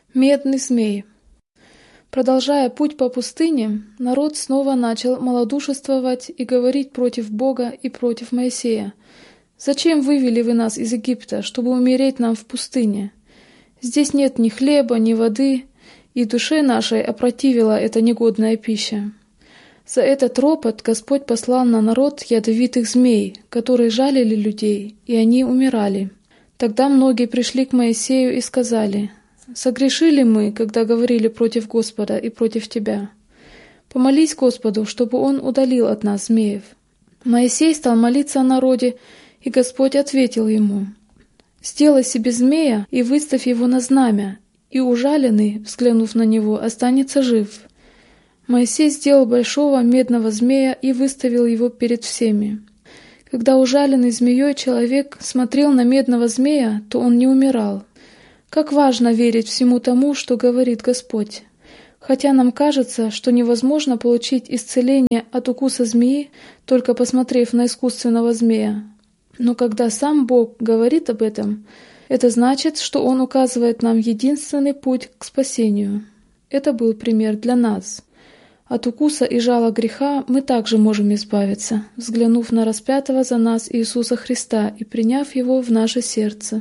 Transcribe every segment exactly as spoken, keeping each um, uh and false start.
Медный змей. Продолжая путь по пустыне, народ снова начал малодушествовать и говорить против Бога и против Моисея. «Зачем вывели вы нас из Египта, чтобы умереть нам в пустыне? Здесь нет ни хлеба, ни воды, и душе нашей опротивила эта негодная пища». За этот ропот Господь послал на народ ядовитых змей, которые жалили людей, и они умирали. Тогда многие пришли к Моисею и сказали: «Согрешили мы, когда говорили против Господа и против Тебя? Помолись Господу, чтобы Он удалил от нас змеев». Моисей стал молиться о народе, и Господь ответил ему: «Сделай себе змея и выставь его на знамя, и ужаленный, взглянув на него, останется жив». Моисей сделал большого медного змея и выставил его перед всеми. Когда ужаленный змеей человек смотрел на медного змея, то он не умирал. Как важно верить всему тому, что говорит Господь. Хотя нам кажется, что невозможно получить исцеление от укуса змеи, только посмотрев на искусственного змея. Но когда сам Бог говорит об этом, это значит, что Он указывает нам единственный путь к спасению. Это был пример для нас. От укуса и жала греха мы также можем избавиться, взглянув на распятого за нас Иисуса Христа и приняв Его в наше сердце.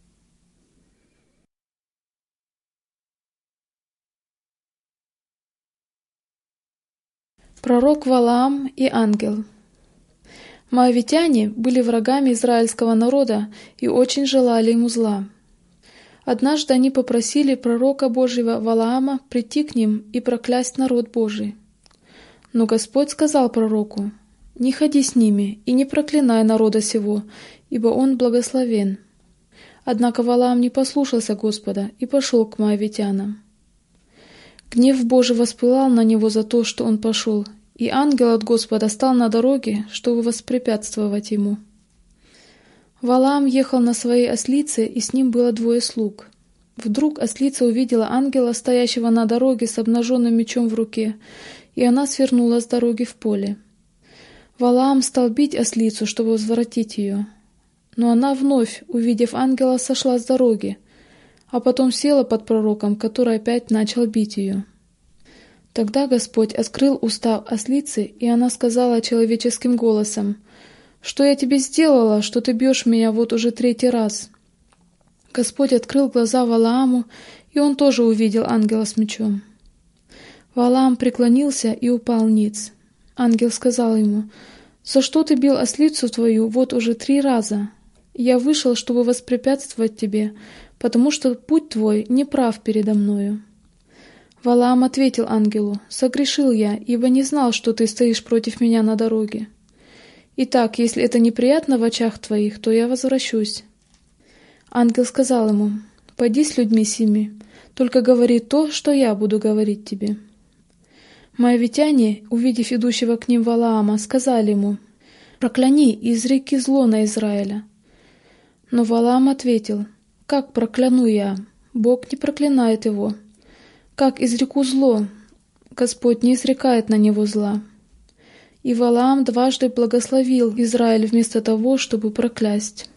Пророк Валаам и ангел. Моавитяне были врагами израильского народа и очень желали ему зла. Однажды они попросили пророка Божьего Валаама прийти к ним и проклясть народ Божий. Но Господь сказал пророку: «Не ходи с ними и не проклинай народа сего, ибо он благословен». Однако Валаам не послушался Господа и пошел к моавитянам. Гнев Божий воспылал на него за то, что он пошел, и ангел от Господа стал на дороге, чтобы воспрепятствовать ему. Валаам ехал на своей ослице, и с ним было двое слуг. Вдруг ослица увидела ангела, стоящего на дороге с обнаженным мечом в руке, и она свернула с дороги в поле. Валаам стал бить ослицу, чтобы возвратить ее. Но она вновь, увидев ангела, сошла с дороги, а потом села под пророком, который опять начал бить ее. Тогда Господь открыл уста ослицы, и она сказала человеческим голосом: «Что я тебе сделала, что ты бьешь меня вот уже третий раз?» Господь открыл глаза Валааму, и он тоже увидел ангела с мечом. Валаам преклонился и упал ниц. Ангел сказал ему: «За что ты бил ослицу твою вот уже три раза? Я вышел, чтобы воспрепятствовать тебе, потому что путь твой неправ передо мною». Валаам ответил ангелу: «Согрешил я, ибо не знал, что ты стоишь против меня на дороге. Итак, если это неприятно в очах твоих, то я возвращусь». Ангел сказал ему: «Пойди с людьми сими, только говори то, что я буду говорить тебе». Моавитяне, увидев идущего к ним Валаама, сказали ему: «Прокляни и изреки зло на Израиля». Но Валаам ответил: «Как прокляну я? Бог не проклинает его. Как изреку зло? Господь не изрекает на него зла». И Валаам дважды благословил Израиль вместо того, чтобы проклясть.